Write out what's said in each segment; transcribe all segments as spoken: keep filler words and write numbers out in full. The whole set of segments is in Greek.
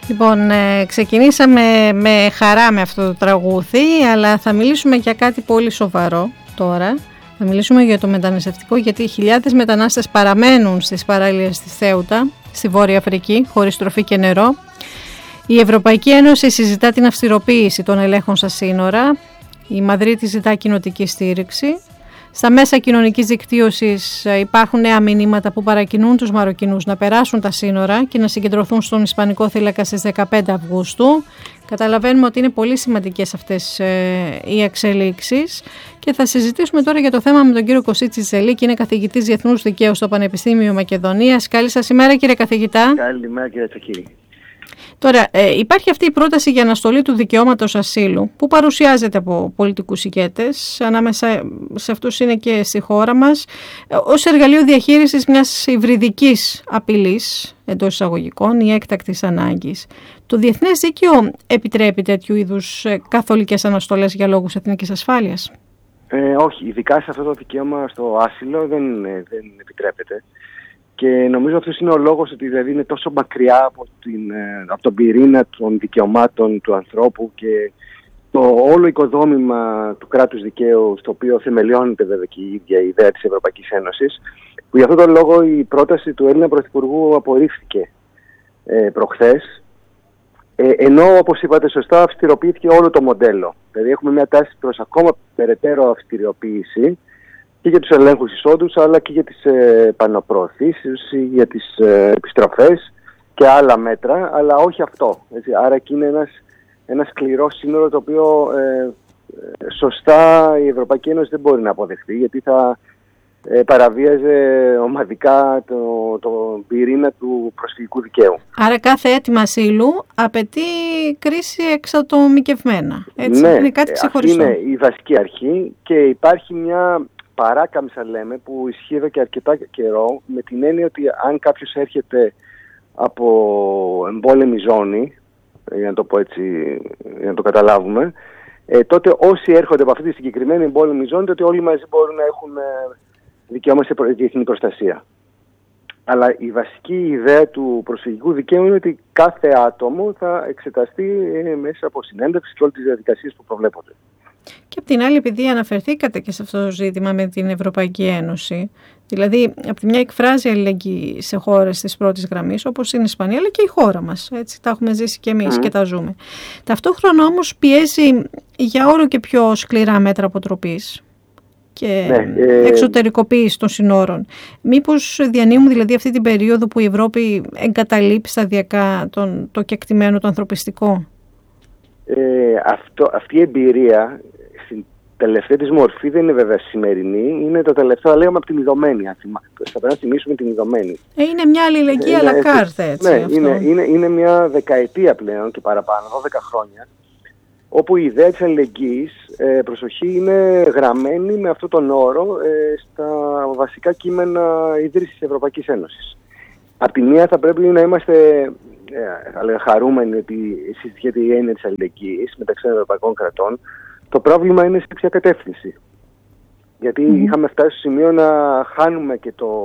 Λοιπόν, ε, ξεκινήσαμε με χαρά με αυτό το τραγούδι, αλλά θα μιλήσουμε για κάτι πολύ σοβαρό τώρα. Θα μιλήσουμε για το μεταναστευτικό, γιατί χιλιάδες μετανάστες παραμένουν στις παραλίες της Θέουτα, στη Βόρεια Αφρική, χωρίς τροφή και νερό. Η Ευρωπαϊκή Ένωση συζητά την αυστηροποίηση των ελέγχων στα σύνορα. Η Μαδρίτη ζητά κοινοτική στήριξη. Στα μέσα κοινωνικής δικτύωσης υπάρχουν νέα μηνύματα που παρακινούν τους Μαροκινούς να περάσουν τα σύνορα και να συγκεντρωθούν στον Ισπανικό θύλακα στις δεκαπέντε Αυγούστου. Καταλαβαίνουμε ότι είναι πολύ σημαντικές αυτές ε, οι εξελίξεις και θα συζητήσουμε τώρα για το θέμα με τον κύριο Κωσή Τσιτσελίκη, είναι καθηγητής Διεθνούς Δικαίου στο Πανεπιστήμιο Μακεδονίας. Καλή σας ημέρα, κύριε καθηγητά. Καλημέρα, κύριε Τσακίρη. Τώρα, ε, υπάρχει αυτή η πρόταση για αναστολή του δικαιώματος ασύλου που παρουσιάζεται από πολιτικούς ηγέτες, ανάμεσα σε αυτούς είναι και στη χώρα μας, ε, ως εργαλείο διαχείρισης μιας υβριδικής απειλής, εντός εισαγωγικών, ή έκτακτης ανάγκης. Το διεθνές δίκαιο επιτρέπει τέτοιου είδους ε, καθολικές αναστολές για λόγους εθνικής ασφάλειας? Ε, όχι, ειδικά σε αυτό το δικαίωμα στο άσυλο δεν, δεν επιτρέπεται. Και νομίζω αυτός είναι ο λόγος ότι δηλαδή είναι τόσο μακριά από, την, από τον πυρήνα των δικαιωμάτων του ανθρώπου και το όλο οικοδόμημα του κράτους δικαίου, στο οποίο θεμελιώνεται βέβαια και η ίδια η ιδέα της Ευρωπαϊκής Ένωσης, που γι' αυτόν τον λόγο η πρόταση του Έλληνα Πρωθυπουργού απορρίφθηκε ε, προχθές, ε, ενώ όπως είπατε σωστά αυστηροποιήθηκε όλο το μοντέλο. Δηλαδή έχουμε μια τάση προς ακόμα περαιτέρω αυστηριοποίηση και για τους ελέγχους εισόδους, αλλά και για τις ε, πανοπροωθήσεις, για τις ε, επιστροφές και άλλα μέτρα, αλλά όχι αυτό. Έτσι. Άρα εκεί είναι ένας, ένα σκληρό σύνορο το οποίο ε, σωστά η Ευρωπαϊκή Ένωση δεν μπορεί να αποδεχθεί, γιατί θα ε, παραβίαζε ομαδικά το, το πυρήνα του προσφυγικού δικαίου. Άρα κάθε αίτημα ασύλου απαιτεί κρίση εξατομικευμένα. Έτσι, ναι, είναι κάτι ξεχωριστό. Αυτή είναι η βασική αρχή και υπάρχει μια παράκαμψα, λέμε, που ισχύει εδώ και αρκετά καιρό, με την έννοια ότι αν κάποιος έρχεται από εμπόλεμη ζώνη, για να το πω έτσι, για να το καταλάβουμε, ε, τότε όσοι έρχονται από αυτή τη συγκεκριμένη εμπόλεμη ζώνη, τότε όλοι μαζί μπορούν να έχουν ε, δικαίωμα σε διεθνή προστασία. Αλλά η βασική ιδέα του προσφυγικού δικαίου είναι ότι κάθε άτομο θα εξεταστεί ε, μέσα από συνέντευξη και όλες τις διαδικασίες που προβλέπονται. Και απ' την άλλη, επειδή αναφερθήκατε και σε αυτό το ζήτημα με την Ευρωπαϊκή Ένωση, δηλαδή από τη μια εκφράζει αλληλεγγύη σε χώρες της πρώτης γραμμής, όπως είναι η Ισπανία, αλλά και η χώρα μας. Έτσι, τα έχουμε ζήσει και εμείς mm. και τα ζούμε. Ταυτόχρονα όμως πιέζει για όλο και πιο σκληρά μέτρα αποτροπής και ναι, ε... εξωτερικοποίηση των συνόρων. Μήπως διανύουμε δηλαδή αυτή την περίοδο που η Ευρώπη εγκαταλείπει σταδιακά τον, το κεκτημένο, το ανθρωπιστικό? Ε, αυτό, αυτή η εμπειρία στην τελευταία της μορφή δεν είναι βέβαια σημερινή, είναι το τελευταίο, λέγαμε, από την ειδωμένη. Θα πρέπει να θυμίσουμε την ειδωμένη. Ε, είναι μια αλληλεγγύη à la carte, έτσι. Ναι, είναι, είναι, είναι μια δεκαετία πλέον και παραπάνω, δώδεκα χρόνια, όπου η ιδέα της αλληλεγγύης, ε, προσοχή, είναι γραμμένη με αυτόν τον όρο ε, στα βασικά κείμενα ίδρυσης της Ευρωπαϊκής Ένωσης. Απ' τη μία θα πρέπει να είμαστε θα λέγα χαρούμενοι ότι συζητιέται η έννοια της αλληλεγγύης μεταξύ των ευρωπαϊκών κρατών. Το πρόβλημα είναι σε ποια κατεύθυνση. Γιατί mm. είχαμε φτάσει στο σημείο να χάνουμε και το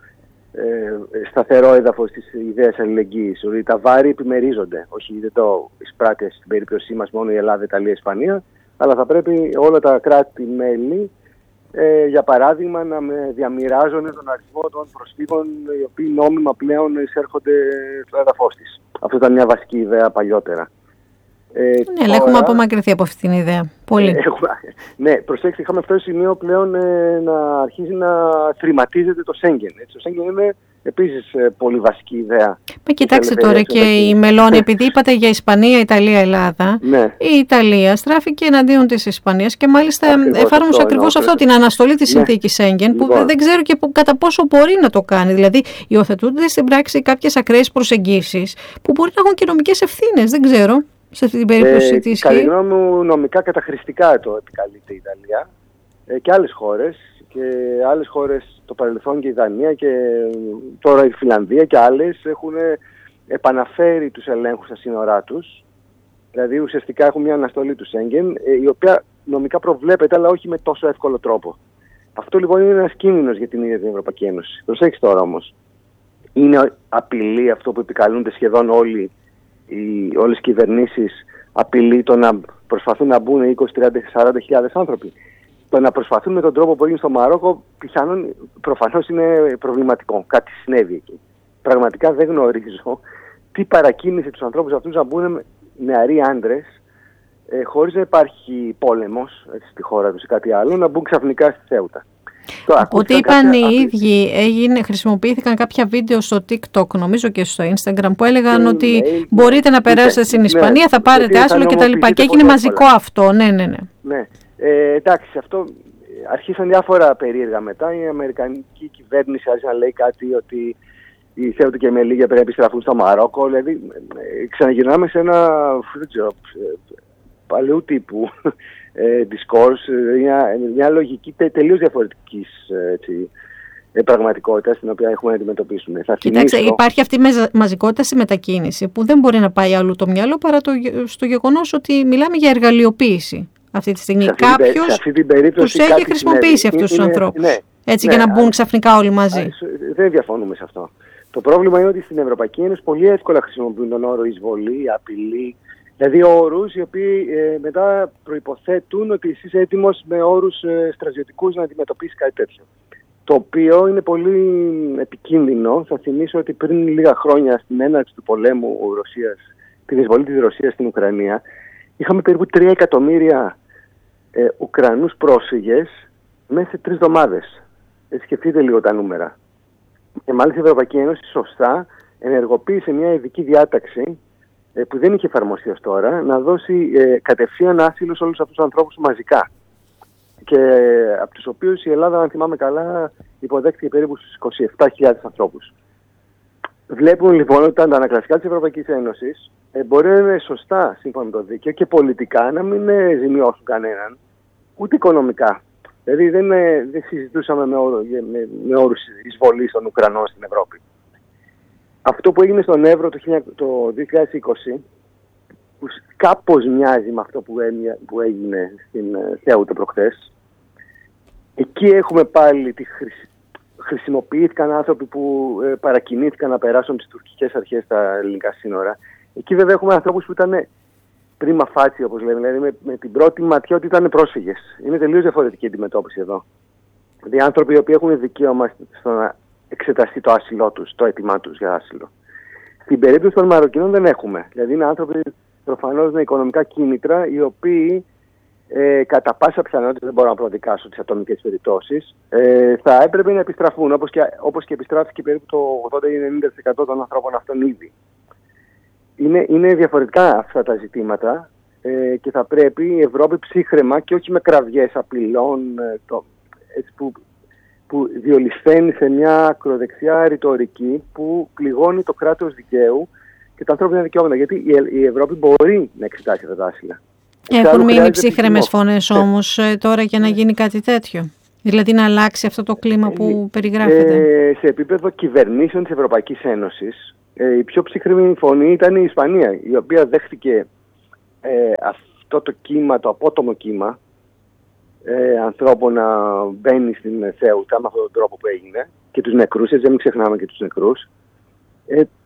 ε, σταθερό έδαφος της ιδέας αλληλεγγύης. Ότι τα βάρη επιμερίζονται. Όχι, δεν το εισπράττει στην περίπτωσή μας μόνο η Ελλάδα, η Ιταλία, η Ισπανία, αλλά θα πρέπει όλα τα κράτη-μέλη, Ε, για παράδειγμα, να με διαμοιράζονται τον αριθμό των προσφύγων οι οποίοι νόμιμα πλέον εισέρχονται στο έδαφος της. Αυτό ήταν μια βασική ιδέα παλιότερα. Ε, ναι, τώρα... αλλά έχουμε απομακρυνθεί από αυτή την ιδέα. Πολύ. Ε, έχουμε... Ναι, προσέξτε, είχαμε αυτό το σημείο πλέον ε, να αρχίζει να θρηματίζεται το Σέγγεν. Το Σέγγεν είναι επίσης ε, πολύ βασική ιδέα. Μα κοιτάξτε τώρα και η Μελώνη, επειδή είπατε για Ισπανία, Ιταλία, Ελλάδα, ναι. Η Ιταλία στράφηκε εναντίον της Ισπανίας και μάλιστα εφάρμοσε ακριβώς αυτό, την αναστολή της ναι. συνθήκης Σέγγεν, που λοιπόν. δεν ξέρω και που, κατά πόσο μπορεί να το κάνει. Δηλαδή, υιοθετούνται στην πράξη κάποιες ακραίες προσεγγίσεις που μπορεί να έχουν και νομικές ευθύνες, δεν ξέρω. Σε αυτή την περίπτωση ε, τι ισχύει? Κατά τη γνώμη μου, νομικά καταχρηστικά το επικαλείται η Ιταλία ε, και άλλες χώρες. Και άλλες χώρες, το παρελθόν και η Δανία και τώρα η Φιλανδία και άλλες, έχουν επαναφέρει τους ελέγχους στα σύνορά τους. Δηλαδή ουσιαστικά έχουν μια αναστολή του Σέγγεν, ε, η οποία νομικά προβλέπεται, αλλά όχι με τόσο εύκολο τρόπο. Αυτό λοιπόν είναι ένας κίνδυνος για την ίδια την Ευρωπαϊκή Ένωση. Προσέξτε τώρα όμως. Είναι απειλή αυτό που επικαλούνται σχεδόν όλοι οι, όλες οι κυβερνήσεις απειλεί το να προσπαθούν να μπουν είκοσι, τριάντα, σαράντα χιλιάδες άνθρωποι. Το να προσπαθούν με τον τρόπο που έγινε στο Μαρόκο, πιθανόν, προφανώς είναι προβληματικό. Κάτι συνέβη εκεί. Πραγματικά δεν γνωρίζω τι παρακίνησε τους ανθρώπους αυτούς να μπουν νεαροί άντρες, ε, χωρίς να υπάρχει πόλεμος έτσι, στη χώρα τους ή κάτι άλλο, να μπουν ξαφνικά στη Θέουτα. Ότι είπαν οι ίδιοι, έγινε, χρησιμοποιήθηκαν κάποια βίντεο στο TikTok, νομίζω και στο Instagram, που έλεγαν και ότι email, μπορείτε ναι, να περάσετε ναι, στην Ισπανία, ναι, θα πάρετε άσυλο κτλ. Και έγινε μαζικό αυτό, ναι, ναι, ναι. ναι. Ε, εντάξει, αυτό αρχίσαν διάφορα περίεργα μετά. Η Αμερικανική κυβέρνηση άρχισε να λέει κάτι ότι η Θέουτα και η Μελίγια πρέπει να επιστραφούν στο Μαρόκο. Δηλαδή, ξαναγυρνάμε σε ένα παλαιού τύπου ε, discourse, μια, μια λογική τε, τελείως διαφορετικής έτσι, ε, πραγματικότητας την οποία έχουμε να αντιμετωπίσουμε. Θα Κοιτάξτε, θυμίσω... υπάρχει αυτή η μαζικότητα στη μετακίνηση που δεν μπορεί να πάει αλλού το μυαλό παρά το, στο γεγονός ότι μιλάμε για εργαλειοποίηση αυτή τη στιγμή. Κάποιος τους έχει χρησιμοποιήσει αυτούς τους ανθρώπους ναι, έτσι, ναι, για να μπουν ξαφνικά όλοι μαζί. Α, δεν διαφωνούμε σε αυτό. Το πρόβλημα είναι ότι στην Ευρωπαϊκή Ένωση πολύ εύκολα χρησιμοποιούν τον όρο εισβολή, απειλή. Δηλαδή όρους οι οποίοι ε, μετά προϋποθέτουν ότι εσύ είσαι έτοιμος με όρους ε, στρατιωτικούς να αντιμετωπίσεις κάτι τέτοιο. Το οποίο είναι πολύ επικίνδυνο. Θα θυμίσω ότι πριν λίγα χρόνια στην έναρξη του πολέμου Ρωσίας, την εισβολή της Ρωσίας στην Ουκρανία, είχαμε περίπου τρία εκατομμύρια ε, Ουκρανούς πρόσφυγες μέσα σε τρεις εβδομάδες. Ε, σκεφτείτε λίγο τα νούμερα. Και μάλιστα η Ευρωπαϊκή Ένωση σωστά ενεργοποίησε μια ειδική διάταξη που δεν είχε εφαρμοστεί ως τώρα, να δώσει ε, κατευθείαν άσυλο σε όλους αυτούς τους ανθρώπους μαζικά. Και ε, από τους οποίους η Ελλάδα, αν θυμάμαι καλά, υποδέχτηκε περίπου στους είκοσι επτά χιλιάδες ανθρώπους. Βλέπουμε λοιπόν ότι τα αντανακλαστικά της Ευρωπαϊκής Ένωσης ε, μπορεί να είναι σωστά σύμφωνα με το δίκαιο και πολιτικά να μην ε, ζημιώσουν κανέναν, ούτε οικονομικά. Δηλαδή δεν, ε, δεν συζητούσαμε με, όρο, με, με όρους εισβολής των Ουκρανών στην Ευρώπη. Αυτό που έγινε στον Εύρο το δύο χιλιάδες είκοσι, που κάπως μοιάζει με αυτό που έγινε στην Θέουτα προχθές, εκεί έχουμε πάλι τη χρησι... χρησιμοποιήθηκαν άνθρωποι που παρακινήθηκαν να περάσουν τις τουρκικές αρχές στα ελληνικά σύνορα. Εκεί βέβαια έχουμε ανθρώπους που ήταν πρίμα φάτσι, όπως λέμε, δηλαδή με, με την πρώτη ματιά ότι ήταν πρόσφυγες. Είναι τελείως διαφορετική αντιμετώπιση εδώ. Δηλαδή άνθρωποι οι οποίοι έχουν δικαίωμα στο να εξεταστεί το άσυλό τους, το αίτημά τους για άσυλο. Στην περίπτωση των Μαροκινών δεν έχουμε. Δηλαδή είναι άνθρωποι προφανώς με οικονομικά κίνητρα, οι οποίοι ε, κατά πάσα πιθανότητα, δεν μπορώ να προδικάσω τις ατομικές περιπτώσεις, ε, θα έπρεπε να επιστραφούν, όπως και, όπως και επιστράφηκε περίπου το ογδόντα με ενενήντα τοις εκατό των ανθρώπων αυτών ήδη. Είναι, είναι διαφορετικά αυτά τα ζητήματα ε, και θα πρέπει η Ευρώπη ψύχραιμα και όχι με κραυγές απειλών ε, το, έτσι που, που διολυσθένει σε μια ακροδεξιά ρητορική που πληγώνει το κράτος δικαίου και τα ανθρώπινα δικαιώματα. Γιατί η, η Ευρώπη μπορεί να εξετάσει αυτά τα άσυλα. Έχουν μείνει ψύχρεμες φωνές όμως ε, τώρα για να γίνει κάτι τέτοιο. Δηλαδή να αλλάξει αυτό το κλίμα που ε, περιγράφεται. Ε, σε επίπεδο κυβερνήσεων της Ευρωπαϊκής Ένωσης, ε, η πιο ψύχρεμη φωνή ήταν η Ισπανία, η οποία δέχτηκε ε, αυτό το κύμα, το απότομο κύμα, Ε, ανθρώπων να μπαίνει στην Θέουτα με αυτόν τον τρόπο που έγινε και τους νεκρούς, έτσι δεν μην ξεχνάμε και τους νεκρούς, ε,